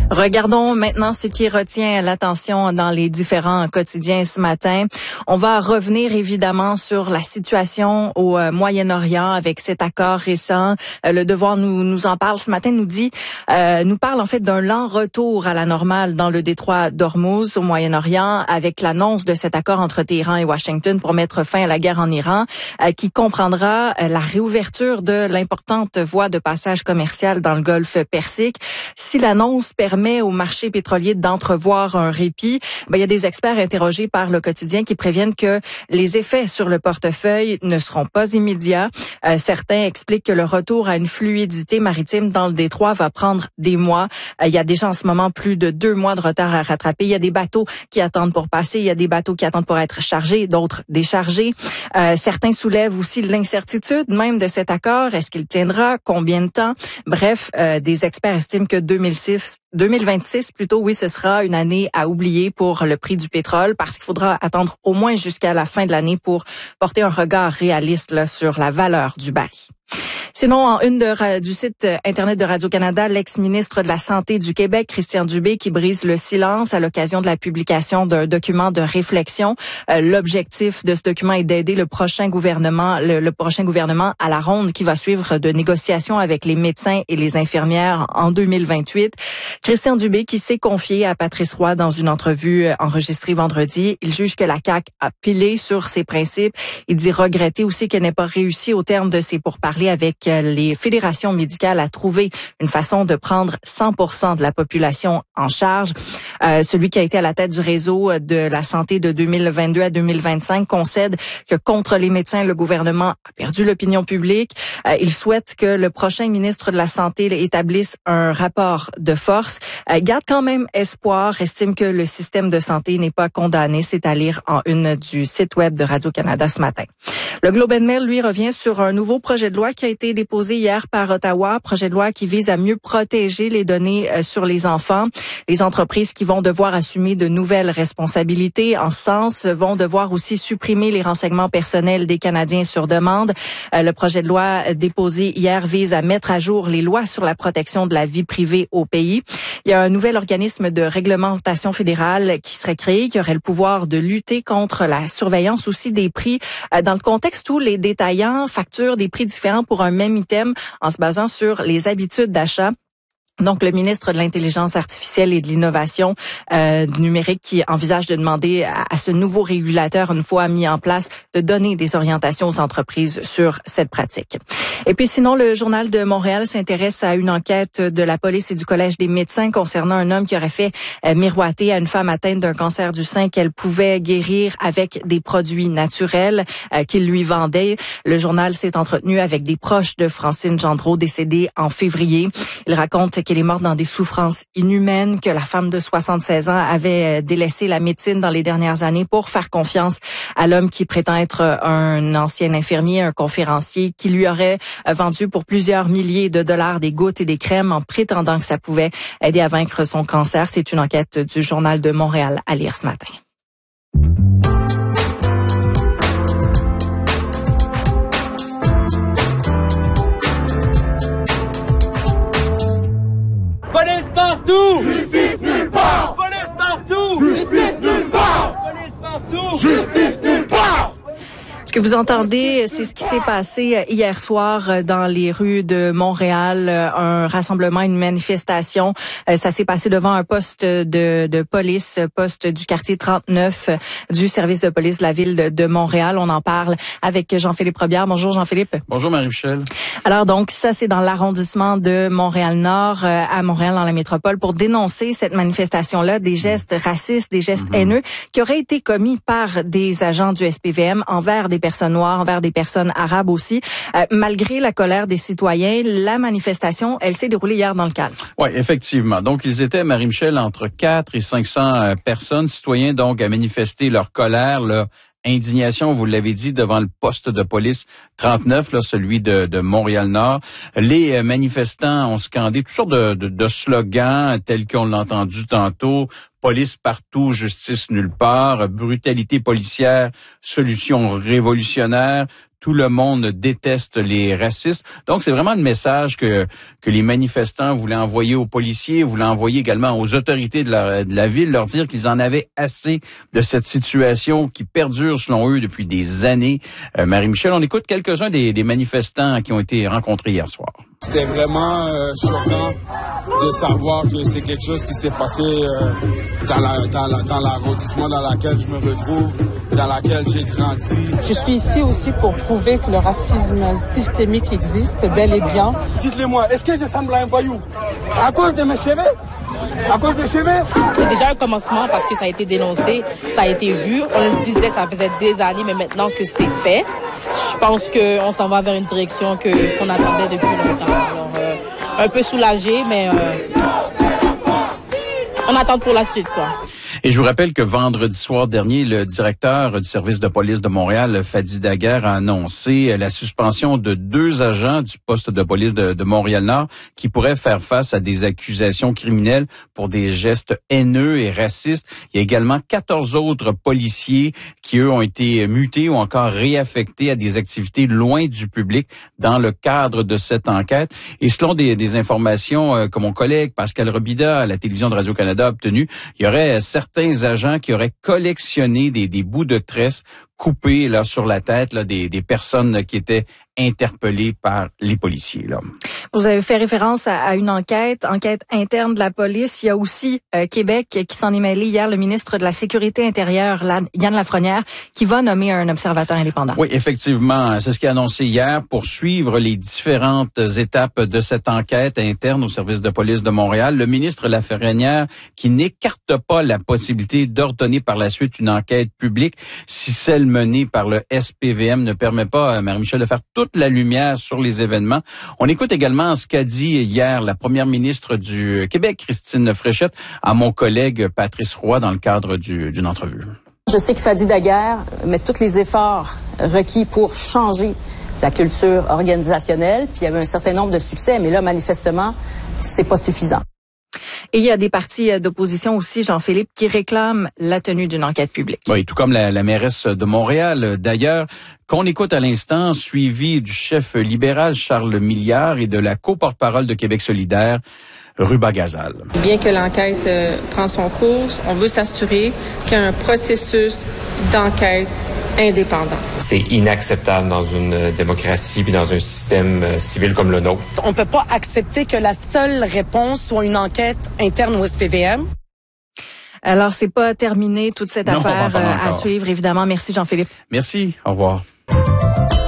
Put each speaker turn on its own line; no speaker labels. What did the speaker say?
Regardons maintenant ce qui retient l'attention dans les différents quotidiens ce matin. On va revenir évidemment sur la situation au Moyen-Orient avec cet accord récent. Le Devoir nous en parle ce matin, nous parle en fait d'un lent retour à la normale dans le détroit d'Ormuz au Moyen-Orient avec l'annonce de cet accord entre Téhéran et Washington pour mettre fin à la guerre en Iran qui comprendra la réouverture de l'importante voie de passage commercial dans le Golfe Persique. Si l'annonce permet au marché pétrolier d'entrevoir un répit, il y a des experts interrogés par le quotidien qui préviennent que les effets sur le portefeuille ne seront pas immédiats. Certains expliquent que le retour à une fluidité maritime dans le détroit va prendre des mois. Il y a déjà en ce moment plus de 2 mois de retard à rattraper. Il y a des bateaux qui attendent pour passer, il y a des bateaux qui attendent pour être chargés, d'autres déchargés. Certains soulèvent aussi l'incertitude même de cet accord. Est-ce qu'il tiendra? Combien de temps? Bref, des experts estiment que 2026, ce sera une année à oublier pour le prix du pétrole parce qu'il faudra attendre au moins jusqu'à la fin de l'année pour porter un regard réaliste là, sur la valeur du baril. Sinon, en une du site Internet de Radio-Canada, l'ex-ministre de la Santé du Québec, Christian Dubé, qui brise le silence à l'occasion de la publication d'un document de réflexion. L'objectif de ce document est d'aider le prochain gouvernement à la ronde qui va suivre de négociations avec les médecins et les infirmières en 2028. Christian Dubé, qui s'est confié à Patrice Roy dans une entrevue enregistrée vendredi, il juge que la CAQ a pilé sur ses principes. Il dit regretter aussi qu'elle n'ait pas réussi au terme de ses pourparlers avec les fédérations médicales à trouver une façon de prendre 100% de la population en charge. Celui qui a été à la tête du réseau de la santé de 2022 à 2025 concède que contre les médecins, le gouvernement a perdu l'opinion publique. Il souhaite que le prochain ministre de la Santé établisse un rapport de force. Garde quand même espoir, estime que le système de santé n'est pas condamné. C'est à lire en une du site web de Radio-Canada ce matin. Le Globe and Mail, lui, revient sur un nouveau projet de loi qui a été déposé hier par Ottawa, projet de loi qui vise à mieux protéger les données sur les enfants. Les entreprises qui vont devoir assumer de nouvelles responsabilités en ce sens vont devoir aussi supprimer les renseignements personnels des Canadiens sur demande. Le projet de loi déposé hier vise à mettre à jour les lois sur la protection de la vie privée au pays. Il y a un nouvel organisme de réglementation fédérale qui serait créé, qui aurait le pouvoir de lutter contre la surveillance aussi des prix dans le contexte où les détaillants facturent des prix différents pour un même item en se basant sur les habitudes d'achat. Donc, le ministre de l'Intelligence artificielle et de l'Innovation numérique qui envisage de demander à ce nouveau régulateur, une fois mis en place, de donner des orientations aux entreprises sur cette pratique. Et puis sinon, le Journal de Montréal s'intéresse à une enquête de la police et du Collège des médecins concernant un homme qui aurait fait miroiter à une femme atteinte d'un cancer du sein qu'elle pouvait guérir avec des produits naturels qu'il lui vendait. Le journal s'est entretenu avec des proches de Francine Gendreau, décédée en février. Il raconte qu'elle est morte dans des souffrances inhumaines, que la femme de 76 ans avait délaissé la médecine dans les dernières années pour faire confiance à l'homme qui prétend être un ancien infirmier, un conférencier, qui lui aurait vendu pour plusieurs milliers de dollars des gouttes et des crèmes en prétendant que ça pouvait aider à vaincre son cancer. C'est une enquête du Journal de Montréal à lire ce matin.
Police partout!
Justice nulle part!
Police partout!
Justice nulle part!
Police partout!
Justice nulle part!
Ce que vous entendez, c'est ce qui s'est passé hier soir dans les rues de Montréal, un rassemblement, une manifestation. Ça s'est passé devant un poste de police, poste du quartier 39 du service de police de la ville de Montréal. On en parle avec Jean-Philippe Robillard. Bonjour Jean-Philippe.
Bonjour Marie-Michel.
Alors donc ça c'est dans l'arrondissement de Montréal-Nord à Montréal dans la métropole pour dénoncer cette manifestation-là, des gestes racistes, des gestes haineux qui auraient été commis par des agents du SPVM envers des personnes noires, envers des personnes arabes aussi. Malgré la colère des citoyens, la manifestation, elle s'est déroulée hier dans le calme.
Oui, effectivement. Donc, ils étaient, Marie-Michel, entre 4 et 500 personnes, citoyens, donc, à manifester leur colère, leur indignation, vous l'avez dit, devant le poste de police 39, là, celui de Montréal-Nord. Les manifestants ont scandé toutes sortes de slogans tels qu'on l'a entendu tantôt. Police partout, justice nulle part, brutalité policière, solution révolutionnaire. tout le monde déteste les racistes. Donc, c'est vraiment le message que les manifestants voulaient envoyer aux policiers, voulaient envoyer également aux autorités de la ville, leur dire qu'ils en avaient assez de cette situation qui perdure, selon eux, depuis des années. Marie-Michel, on écoute quelques-uns des manifestants qui ont été rencontrés hier soir.
C'était vraiment choquant de savoir que c'est quelque chose qui s'est passé dans l'arrondissement dans laquelle je me retrouve, dans laquelle j'ai grandi.
Je suis ici aussi pour prouver que le racisme systémique existe bel et bien.
Dites-le-moi, est-ce que je ressemble à un voyou? À cause de mes cheveux? À cause des cheveux?
C'est déjà un commencement parce que ça a été dénoncé, ça a été vu. On le disait, ça faisait des années, mais maintenant que c'est fait, je pense qu'on s'en va vers une direction qu'on attendait depuis longtemps. Alors, un peu soulagé, mais on attend pour la suite, quoi.
Et je vous rappelle que vendredi soir dernier, le directeur du service de police de Montréal, Fadi Daguerre, a annoncé la suspension de 2 agents du poste de police de Montréal-Nord qui pourraient faire face à des accusations criminelles pour des gestes haineux et racistes. Il y a également 14 autres policiers qui, eux, ont été mutés ou encore réaffectés à des activités loin du public dans le cadre de cette enquête. Et selon des informations que mon collègue Pascal Robida à la télévision de Radio-Canada a obtenues, il y aurait certains agents qui auraient collectionné des bouts de tresse coupés là sur la tête là, des personnes qui étaient interpellées par les policiers. Là.
Vous avez fait référence à une enquête interne de la police. Il y a aussi Québec qui s'en est mêlé hier, le ministre de la Sécurité intérieure, Yann Lafrenière, qui va nommer un observateur indépendant.
Oui, effectivement, c'est ce qu'il a annoncé hier pour suivre les différentes étapes de cette enquête interne au service de police de Montréal. Le ministre Lafrenière qui n'écarte pas la possibilité d'ordonner par la suite une enquête publique si celle menée par le SPVM ne permet pas à Marie-Michel de faire toute la lumière sur les événements. On écoute également ce qu'a dit hier la première ministre du Québec, Christine Fréchette, à mon collègue Patrice Roy dans le cadre d'une entrevue.
Je sais que Fadi Daguerre met tous les efforts requis pour changer la culture organisationnelle, puis il y avait un certain nombre de succès, mais là, manifestement, c'est pas suffisant.
Et il y a des partis d'opposition aussi, Jean-Philippe, qui réclament la tenue d'une enquête publique.
Oui, tout comme la mairesse de Montréal, d'ailleurs, qu'on écoute à l'instant, suivi du chef libéral Charles Milliard et de la co-porte-parole de Québec solidaire, Ruba Gazal.
Bien que l'enquête prend son cours, on veut s'assurer qu'il y a un processus d'enquête indépendant.
C'est inacceptable dans une démocratie puis dans un système civil comme le nôtre.
On peut pas accepter que la seule réponse soit une enquête interne au SPVM.
Alors, c'est pas terminé toute cette affaire à suivre, évidemment. Merci, Jean-Philippe.
Merci. Au revoir.